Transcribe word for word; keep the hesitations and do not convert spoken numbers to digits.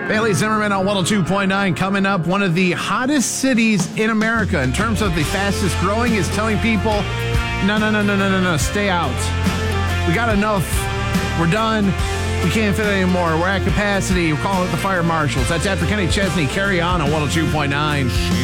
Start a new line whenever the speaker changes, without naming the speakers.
Bailey Zimmerman on one oh two point nine. Coming up, one of the hottest cities in America in terms of the fastest growing is telling people, no, no, no, no, no, no, no, stay out. We got enough. We're done. We can't fit anymore. We're at capacity. We're calling it the fire marshals. That's after Kenny Chesney. Carry on on one oh two point nine.